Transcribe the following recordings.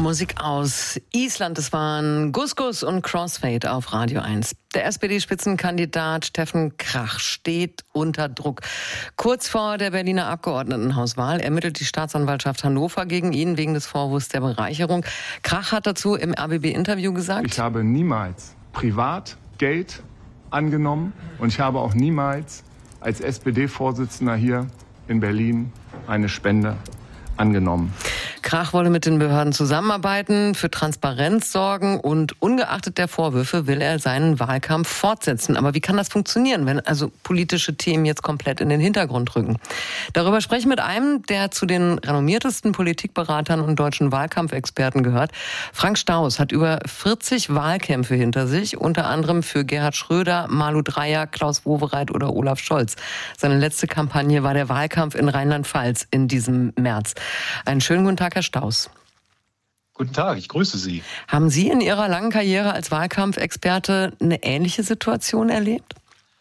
Musik aus Island. Es waren Gus Gus und Crossfade auf Radio 1. Der SPD-Spitzenkandidat Steffen Krach steht unter Druck. Kurz vor der Berliner Abgeordnetenhauswahl ermittelt die Staatsanwaltschaft Hannover gegen ihn wegen des Vorwurfs der Bereicherung. Krach hat dazu im RBB-Interview gesagt: Ich habe niemals privat Geld angenommen und ich habe auch niemals als SPD-Vorsitzender hier in Berlin eine Spende angenommen. Krach wolle mit den Behörden zusammenarbeiten, für Transparenz sorgen und ungeachtet der Vorwürfe will er seinen Wahlkampf fortsetzen. Aber wie kann das funktionieren, wenn also politische Themen jetzt komplett in den Hintergrund rücken? Darüber spreche ich mit einem, der zu den renommiertesten Politikberatern und deutschen Wahlkampfexperten gehört. Frank Staus hat über 40 Wahlkämpfe hinter sich, unter anderem für Gerhard Schröder, Malu Dreyer, Klaus Wowereit oder Olaf Scholz. Seine letzte Kampagne war der Wahlkampf in Rheinland-Pfalz in diesem März. Einen schönen guten Tag, Herr Staus. Guten Tag, ich grüße Sie. Haben Sie in Ihrer langen Karriere als Wahlkampfexperte eine ähnliche Situation erlebt?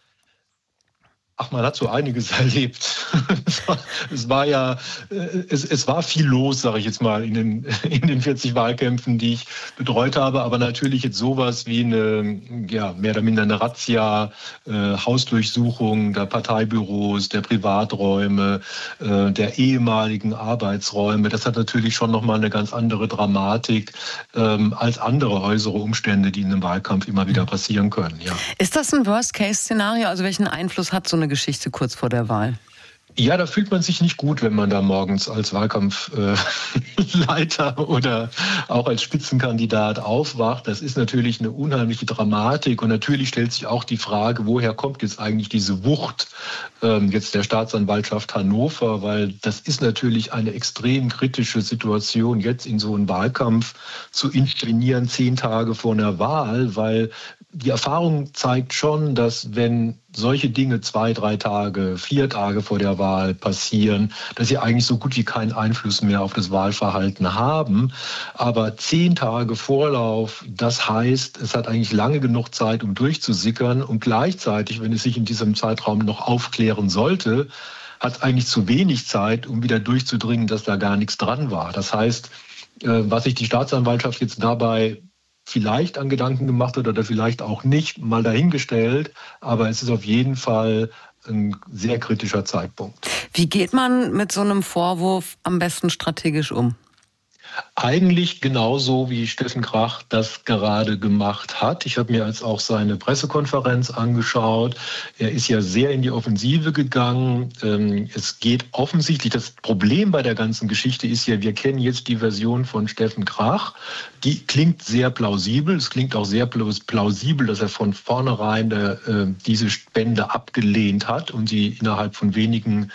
Ach, man hat so einiges erlebt. Es war viel los, sage ich jetzt mal, in den 40 Wahlkämpfen, die ich betreut habe. Aber natürlich jetzt sowas wie eine, ja, mehr oder minder eine Razzia, Hausdurchsuchung der Parteibüros, der Privaträume, der ehemaligen Arbeitsräume. Das hat natürlich schon nochmal eine ganz andere Dramatik als andere äußere Umstände, die in einem Wahlkampf immer wieder passieren können. Ja. Ist das ein Worst-Case-Szenario? Also welchen Einfluss hat so eine Geschichte kurz vor der Wahl? Ja, da fühlt man sich nicht gut, wenn man da morgens als Wahlkampfleiter oder auch als Spitzenkandidat aufwacht. Das ist natürlich eine unheimliche Dramatik und natürlich stellt sich auch die Frage, woher kommt jetzt eigentlich diese Wucht jetzt der Staatsanwaltschaft Hannover, weil das ist natürlich eine extrem kritische Situation, jetzt in so einen Wahlkampf zu intervenieren 10 Tage vor einer Wahl, weil die Erfahrung zeigt schon, dass wenn solche Dinge 2, 3 Tage, 4 Tage vor der Wahl passieren, dass sie eigentlich so gut wie keinen Einfluss mehr auf das Wahlverhalten haben. Aber 10 Tage Vorlauf, das heißt, es hat eigentlich lange genug Zeit, um durchzusickern. Und gleichzeitig, wenn es sich in diesem Zeitraum noch aufklären sollte, hat es eigentlich zu wenig Zeit, um wieder durchzudringen, dass da gar nichts dran war. Das heißt, was sich die Staatsanwaltschaft jetzt dabei vielleicht an Gedanken gemacht hat oder vielleicht auch nicht, mal dahingestellt. Aber es ist auf jeden Fall ein sehr kritischer Zeitpunkt. Wie geht man mit so einem Vorwurf am besten strategisch um? Eigentlich genauso, wie Steffen Krach das gerade gemacht hat. Ich habe mir jetzt auch seine Pressekonferenz angeschaut. Er ist ja sehr in die Offensive gegangen. Es geht offensichtlich, das Problem bei der ganzen Geschichte ist ja, wir kennen jetzt die Version von Steffen Krach. Die klingt sehr plausibel. Es klingt auch sehr plausibel, dass er von vornherein diese Spende abgelehnt hat und sie innerhalb von wenigen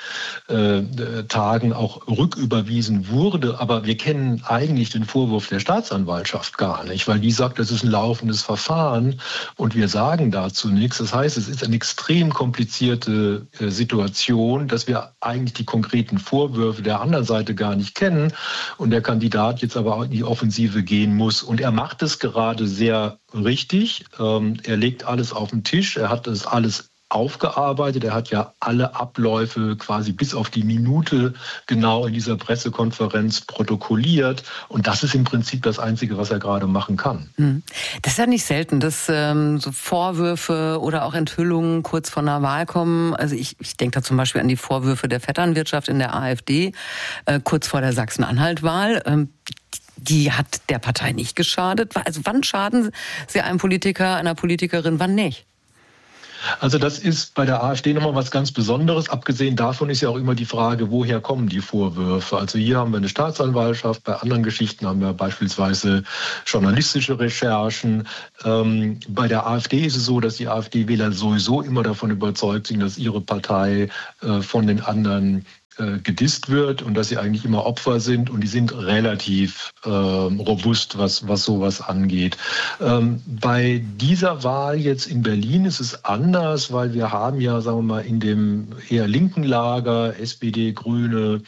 Tagen auch rücküberwiesen wurde. Aber wir kennen eigentlich den Vorwurf der Staatsanwaltschaft gar nicht, weil die sagt, das ist ein laufendes Verfahren und wir sagen dazu nichts. Das heißt, es ist eine extrem komplizierte Situation, dass wir eigentlich die konkreten Vorwürfe der anderen Seite gar nicht kennen und der Kandidat jetzt aber auch in die Offensive gehen muss. Und er macht es gerade sehr richtig. Er legt alles auf den Tisch. Er hat das alles aufgearbeitet. Er hat ja alle Abläufe quasi bis auf die Minute genau in dieser Pressekonferenz protokolliert. Und das ist im Prinzip das Einzige, was er gerade machen kann. Das ist ja nicht selten, dass so Vorwürfe oder auch Enthüllungen kurz vor einer Wahl kommen. Also ich denke da zum Beispiel an die Vorwürfe der Vetternwirtschaft in der AfD kurz vor der Sachsen-Anhalt-Wahl. Die hat der Partei nicht geschadet. Also wann schaden sie einem Politiker, einer Politikerin, wann nicht? Also das ist bei der AfD nochmal was ganz Besonderes. Abgesehen davon ist ja auch immer die Frage, woher kommen die Vorwürfe? Also hier haben wir eine Staatsanwaltschaft, bei anderen Geschichten haben wir beispielsweise journalistische Recherchen. Bei der AfD ist es so, dass die AfD-Wähler sowieso immer davon überzeugt sind, dass ihre Partei von den anderen gedisst wird und dass sie eigentlich immer Opfer sind und die sind relativ robust, was sowas angeht. Bei dieser Wahl jetzt in Berlin ist es anders, weil wir haben ja, sagen wir mal, in dem eher linken Lager, SPD, Grüne,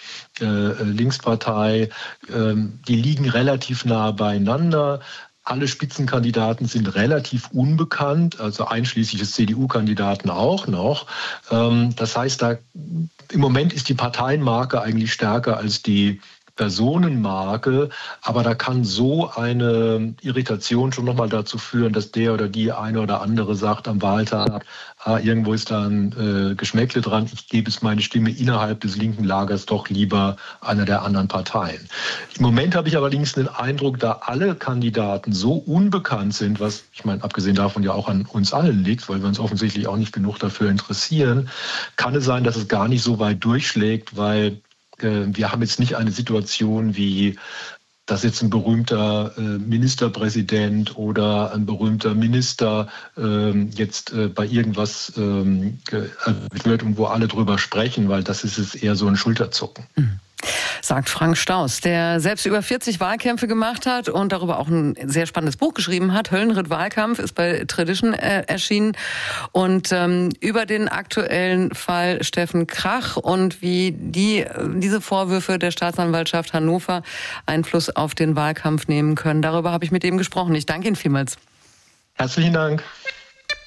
Linkspartei, die liegen relativ nah beieinander. Alle Spitzenkandidaten sind relativ unbekannt, also einschließlich des CDU-Kandidaten auch noch. Das heißt, im Moment ist die Parteienmarke eigentlich stärker als die Personenmarke, aber da kann so eine Irritation schon nochmal dazu führen, dass der oder die eine oder andere sagt am Wahltag, irgendwo ist da ein Geschmäckle dran, ich gebe es meine Stimme innerhalb des linken Lagers doch lieber einer der anderen Parteien. Im Moment habe ich allerdings den Eindruck, da alle Kandidaten so unbekannt sind, was, ich meine, abgesehen davon ja auch an uns allen liegt, weil wir uns offensichtlich auch nicht genug dafür interessieren, kann es sein, dass es gar nicht so weit durchschlägt, weil wir haben jetzt nicht eine Situation wie, dass jetzt ein berühmter Ministerpräsident oder ein berühmter Minister jetzt bei irgendwas wird und wo alle drüber sprechen, weil das ist es eher so ein Schulterzucken. Sagt Frank Staus, der selbst über 40 Wahlkämpfe gemacht hat und darüber auch ein sehr spannendes Buch geschrieben hat. Höllenritt Wahlkampf ist bei Tradition erschienen. Und über den aktuellen Fall Steffen Krach und wie diese Vorwürfe der Staatsanwaltschaft Hannover Einfluss auf den Wahlkampf nehmen können. Darüber habe ich mit ihm gesprochen. Ich danke Ihnen vielmals. Herzlichen Dank.